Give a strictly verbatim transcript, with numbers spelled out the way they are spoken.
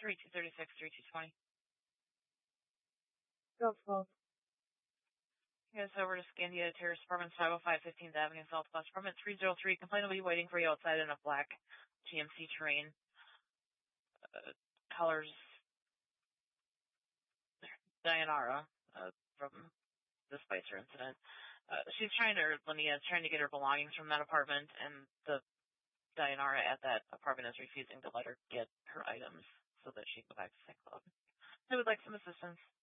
three two thirty-six, three two twenty. Go for both. Yes, over to Scandia Terrace, apartment five oh five, fifteenth Avenue Southwest, apartment three oh three. Complaint will be waiting for you outside in a black G M C Terrain. Uh, colors Dianara uh, from the Spicer incident. Uh, she's trying to, Linnea is trying to get her belongings from that apartment, and the Dianara at that apartment is refusing to let her get her items so that she can go back to Saint Cloud. I would like some assistance.